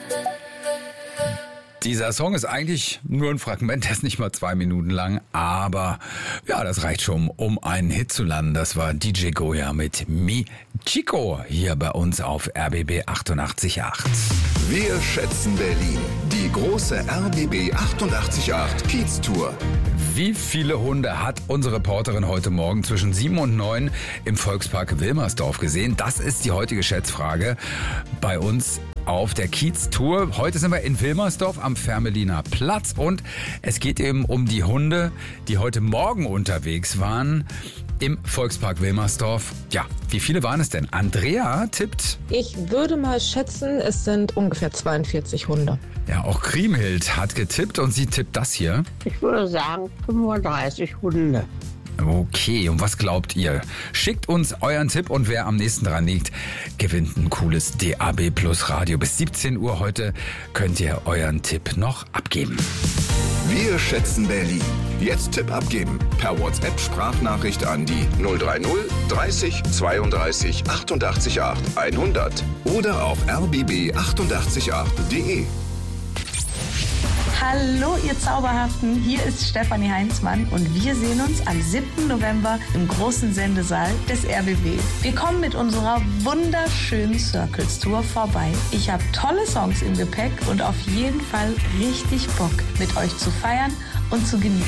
Dieser Song ist eigentlich nur ein Fragment, der ist nicht mal 2 Minuten lang, aber ja, das reicht schon, um einen Hit zu landen. Das war DJ Goya mit Mi Chico hier bei uns auf RBB 88.8. Wir schätzen Berlin. Die große RBB 88.8 Kiez-Tour. Wie viele Hunde hat unsere Reporterin heute Morgen zwischen 7 und 9 im Volkspark Wilmersdorf gesehen? Das ist die heutige Schätzfrage bei uns auf der Kiez-Tour. Heute sind wir in Wilmersdorf am Fermeliner Platz und es geht eben um die Hunde, die heute Morgen unterwegs waren im Volkspark Wilmersdorf. Ja, wie viele waren es denn? Andrea tippt. Ich würde mal schätzen, es sind ungefähr 42 Hunde. Ja, auch Kriemhild hat getippt und sie tippt das hier. Ich würde sagen 35 Hunde. Okay, und was glaubt ihr? Schickt uns euren Tipp und wer am nächsten dran liegt, gewinnt ein cooles DAB Plus Radio. Bis 17 Uhr heute könnt ihr euren Tipp noch abgeben. Wir schätzen Berlin. Jetzt Tipp abgeben. Per WhatsApp-Sprachnachricht an die 030 30 32 88 8 100 oder auf rbb888.de. Hallo ihr Zauberhaften, hier ist Stefanie Heinzmann und wir sehen uns am 7. November im großen Sendesaal des RBB. Wir kommen mit unserer wunderschönen Circles Tour vorbei. Ich habe tolle Songs im Gepäck und auf jeden Fall richtig Bock, mit euch zu feiern und zu genießen.